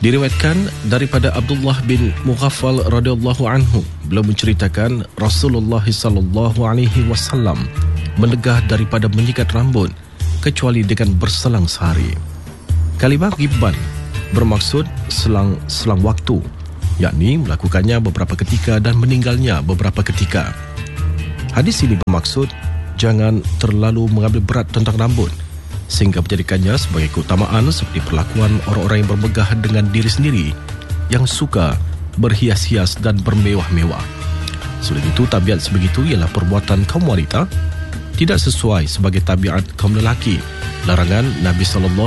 Diriwayatkan daripada Abdullah bin Mughaffal radhiyallahu anhu, beliau menceritakan Rasulullah sallallahu alaihi wasallam mencegah daripada menyikat rambut kecuali dengan berselang sehari. Kalimah ghibban bermaksud selang waktu, yakni melakukannya beberapa ketika dan meninggalnya beberapa ketika. Hadis ini bermaksud jangan terlalu mengambil berat tentang rambut sehingga menjadikannya sebagai keutamaan seperti perlakuan orang-orang yang bermegah dengan diri sendiri yang suka berhias-hias dan bermewah-mewah. Selain itu, tabiat sebegitu ialah perbuatan kaum wanita, tidak sesuai sebagai tabiat kaum lelaki. Larangan Nabi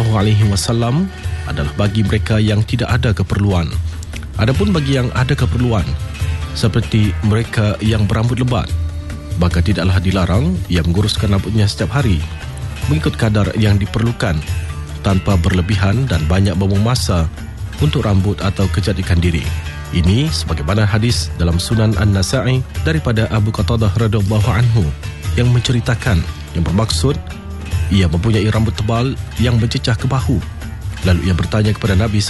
SAW adalah bagi mereka yang tidak ada keperluan. Adapun bagi yang ada keperluan, seperti mereka yang berambut lebat, maka tidaklah dilarang ia menguruskan rambutnya setiap hari mengikut kadar yang diperlukan tanpa berlebihan dan banyak buang masa untuk rambut atau kecantikan diri. Ini sebagaimana hadis dalam Sunan An-Nasa'i daripada Abu Qatadah radhiyallahu anhu yang menceritakan, yang bermaksud ia mempunyai rambut tebal yang mencecah ke bahu. Lalu ia bertanya kepada Nabi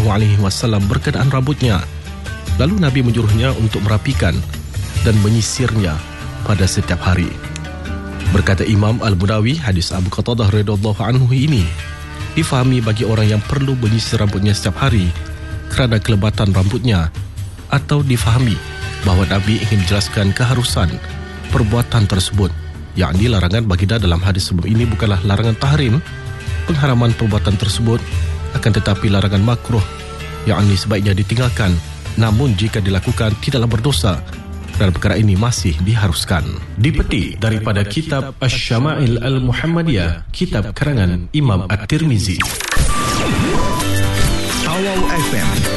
SAW berkenaan rambutnya. Lalu Nabi menyuruhnya untuk merapikan dan menyisirnya pada setiap hari. Berkata Imam Al-Munawi, hadis Abu Qatadah radhiyallahu anhu ini difahami bagi orang yang perlu menyisir rambutnya setiap hari kerana kelebatan rambutnya, atau difahami bahawa Nabi ingin menjelaskan keharusan perbuatan tersebut, yakni larangan baginda dalam hadis sebelum ini bukanlah larangan tahrim, pengharaman perbuatan tersebut, akan tetapi larangan makruh, yakni sebaiknya ditinggalkan, namun jika dilakukan tidaklah berdosa dan perkara ini masih diharuskan. Dipetik daripada kitab Asy-Syama'il Al-Muhammadiyah, kitab karangan Imam At-Tirmizi. Awal FM